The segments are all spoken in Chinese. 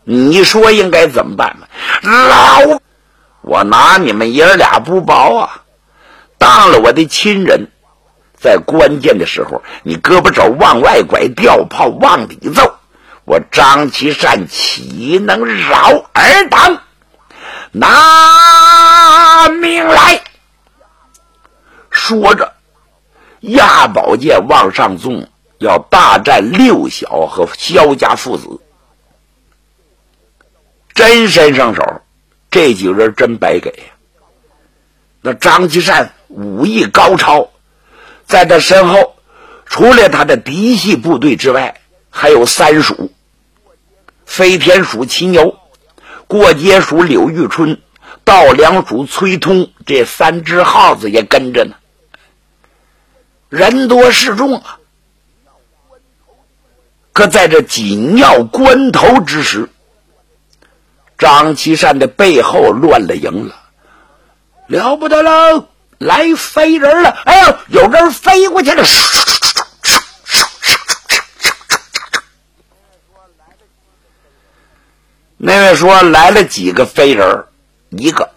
你说应该怎么办吧？老，我拿你们爷俩不薄啊，当了我的亲人，在关键的时候你胳膊肘往外拐，吊炮往里揍，我张其善岂能饶尔等？拿命来！说着押宝剑往上纵，要大战六小和萧家父子。真伸上手，这几个人真白给呀！那张其善武艺高超，在他身后除了他的嫡系部队之外，还有三属：飞天属秦由、过街属柳玉春、稻梁属崔通，这三只耗子也跟着呢。人多势众啊！可在这紧要关头之时，张其善的背后乱了营了，了不得喽！来飞人了！哎呦，有人飞过去了！那位说来了几个飞人？一个，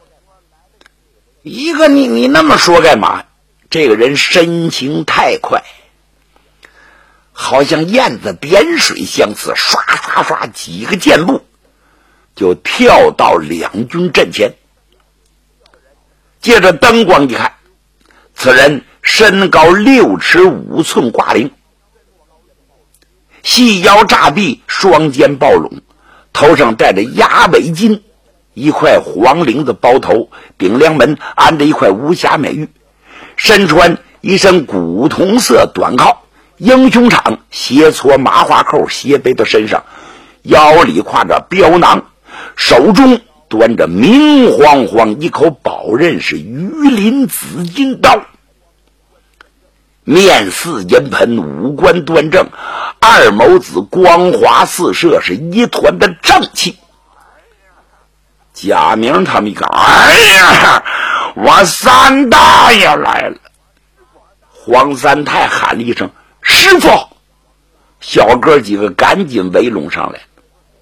你那么说干嘛？这个人身形太快，好像燕子点水相似，刷刷刷几个箭步就跳到两军阵前。借着灯光一看，此人身高6尺5寸挂领，细腰炸臂，双肩抱拢，头上戴着鸭尾巾，一块黄绫子包头，顶梁门安着一块无瑕美玉，身穿一身古铜色短靠，英雄场斜搓麻花扣斜背到身上，腰里挎着镖囊，手中端着明晃晃一口宝刃，是鱼鳞紫金刀，面似银盆，五官端正，二眸子光华四射，是一团的正气。贾明他们一看，哎呀，我三大爷来了！黄三太喊了一声：“师傅！”小哥几个赶紧围拢上来。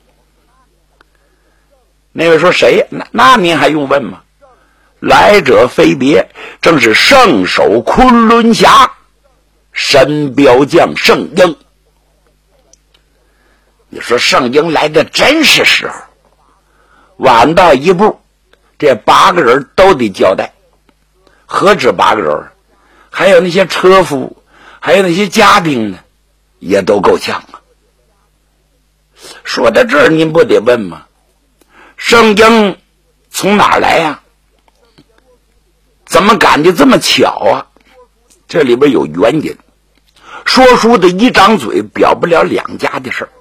那位说谁？那您还用问吗？来者非别，正是圣手昆仑侠神镖将圣英。你说圣英来的真是时候，晚到一步，这8个人都得交代。何止8个人，还有那些车夫，还有那些家丁呢，也都够呛啊。说到这儿，您不得问吗？圣英从哪儿来呀？怎么赶得这么巧啊？这里边有原因。说书的一张嘴表不了两家的事儿。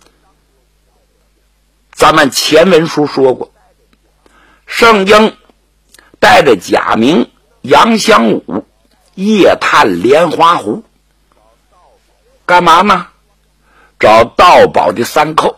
咱们前文书说过，圣英带着贾明、杨香武夜探莲花湖，干嘛呢？找盗宝的三寇。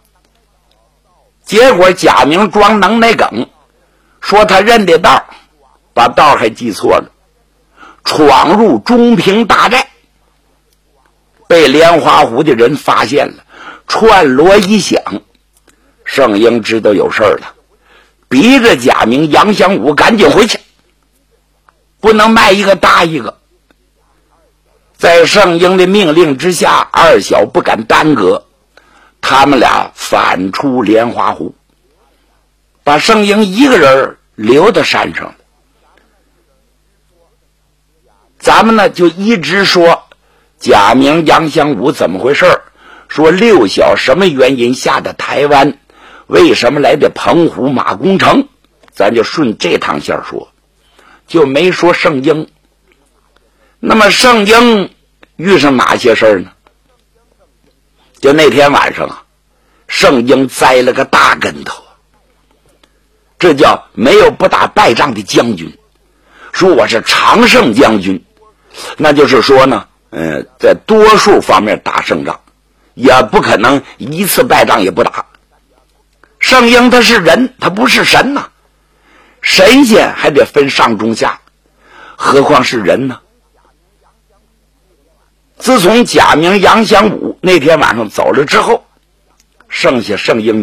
结果贾明装能耐梗，说他认得道，把道还记错了，闯入中平大寨，被莲花湖的人发现了，串锣一响，圣英知道有事了，逼着贾明、杨香武赶紧回去，不能卖一个搭一个。在圣英的命令之下，二小不敢耽搁，他们俩返出莲花湖，把圣英一个人留到山上。咱们呢就一直说贾明、杨香武怎么回事，说六小什么原因下的台湾，为什么来的澎湖马公城，咱就顺这趟线说，就没说圣英。那么圣英遇上哪些事呢？就那天晚上啊，圣英栽了个大跟头，这叫没有不打败仗的将军。说我是常胜将军，那就是说呢，在多数方面打胜仗，也不可能一次败仗也不打。圣英他是人，他不是神呐，神仙还得分上中下，何况是人呢？自从贾明、杨香武那天晚上走了之后，剩下圣英